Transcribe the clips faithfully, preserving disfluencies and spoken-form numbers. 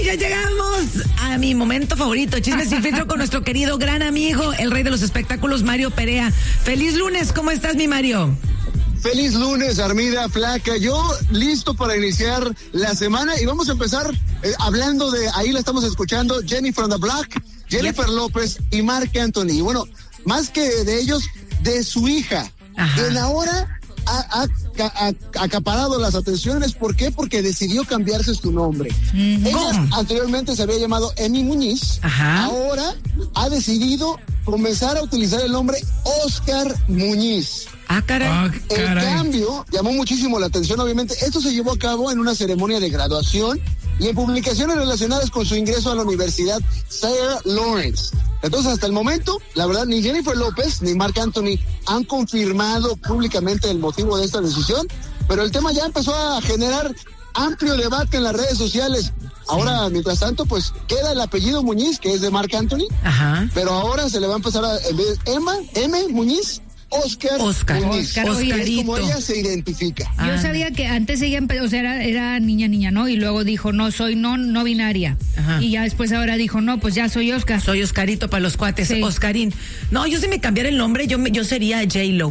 ya llegamos a mi momento favorito, Chismes sin filtro con nuestro querido gran amigo, el rey de los espectáculos, Mario Perea. Feliz lunes, ¿cómo estás, mi Mario? Feliz lunes, Armida, Flaca. Yo listo para iniciar la semana y vamos a empezar eh, hablando de, ahí la estamos escuchando, Jennifer on the Block, Jennifer yep. López y Marc Anthony. Y bueno, más que de ellos, de su hija, Ajá. quien ahora ha, ha, ha, ha acaparado las atenciones. ¿Por qué? Porque decidió cambiarse su nombre. Mm, Ella ¿cómo? anteriormente se había llamado Emi Muñiz, Ajá. ahora ha decidido comenzar a utilizar el nombre Oscar Muñiz. Ah, caray. Ah, caray. El cambio llamó muchísimo la atención, obviamente. Esto se llevó a cabo en una ceremonia de graduación y en publicaciones relacionadas con su ingreso a la Universidad Sarah Lawrence. Entonces, hasta el momento, la verdad, ni Jennifer López ni Marc Anthony han confirmado públicamente el motivo de esta decisión, pero el tema ya empezó a generar amplio debate en las redes sociales. Ahora, sí. mientras tanto, pues queda el apellido Muñiz, que es de Marc Anthony, Ajá. pero ahora se le va a empezar a, en vez de Emma, M. Muñiz, Oscar, Oscar, Muñiz. Oscar, Oscar es como ella se identifica. Ah. Yo sabía que antes ella empezó, o sea, era, era niña, niña, ¿no? Y luego dijo, no, soy no, no binaria. Ajá. Y ya después ahora dijo, no, pues ya soy Oscar. Soy Oscarito para los cuates, sí. Oscarín. No, yo si me cambiara el nombre, yo, me, yo sería J-Lo.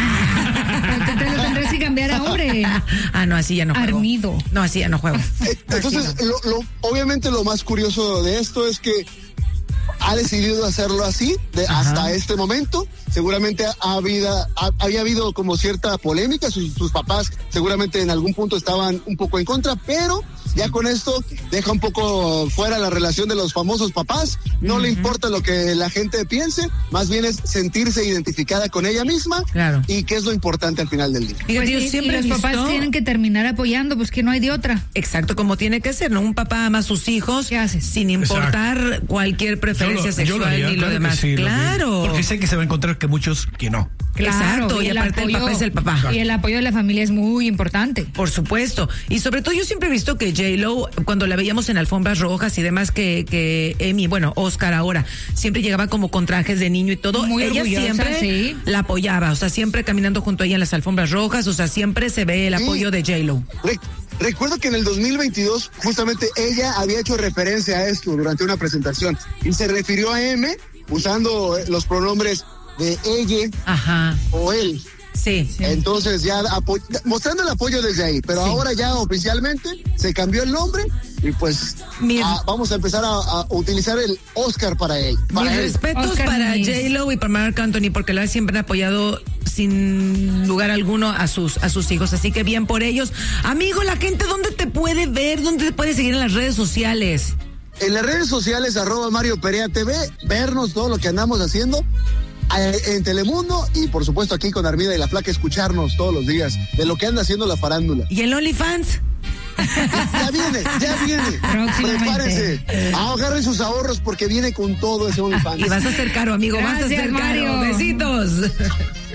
Ah. Te, te lo tendrás que cambiar a hombre. Ah, no, así ya no juego. Armido. No, así ya no juego. Eh, entonces, no. Lo, lo, obviamente lo más curioso de esto es que ha decidido hacerlo así de hasta este momento. Seguramente ha habido, ha, había habido como cierta polémica, sus, sus papás seguramente en algún punto estaban un poco en contra, pero ya con esto deja un poco fuera la relación de los famosos papás, no uh-huh. le importa lo que la gente piense, más bien es sentirse identificada con ella misma, claro. y que es lo importante al final del día. Pues yo y, siempre y los visto... papás tienen que terminar apoyando, pues que no hay de otra. Exacto, como tiene que ser, ¿no? Un papá ama a sus hijos sin importar Exacto. cualquier preferencia lo, sexual lo haría, ni lo claro demás. Sí, claro. Lo que, porque sé que se va a encontrar que muchos que no. Claro, Exacto, y, y aparte apoyo, el papá es el papá. Y el apoyo de la familia es muy importante. Por supuesto. Y sobre todo yo siempre he visto que J-Lo, cuando la veíamos en alfombras rojas y demás, que, que Emi, bueno, Oscar ahora, siempre llegaba como con trajes de niño y todo. Muy ella siempre sí. la apoyaba, o sea, siempre caminando junto a ella en las alfombras rojas, o sea, siempre se ve el apoyo sí. de J-Lo. Re- recuerdo que en el dos mil veintidós, justamente ella había hecho referencia a esto durante una presentación y se refirió a M usando los pronombres de ella Ajá. o él. Sí, sí. Entonces ya apo- mostrando el apoyo desde ahí, pero sí. ahora ya oficialmente se cambió el nombre y pues a, vamos a empezar a, a utilizar el Oscar para él. Para Mis él. respetos Oscar para Muñiz. J-Lo y para Marc Anthony, porque la siempre han apoyado sin lugar alguno a sus a sus hijos, así que bien por ellos. Amigo, la gente, ¿dónde te puede ver? ¿Dónde te puede seguir en las redes sociales? En las redes sociales, arroba Mario Perea T V, vernos todo lo que andamos haciendo en Telemundo y por supuesto aquí con Armida y la Flaca, escucharnos todos los días de lo que anda haciendo la farándula. ¿Y el OnlyFans? Ya viene, ya viene. Prepárese. Agarren sus ahorros porque viene con todo ese OnlyFans. Y vas a ser caro, amigo. Gracias, vas a ser Mario. caro. Besitos.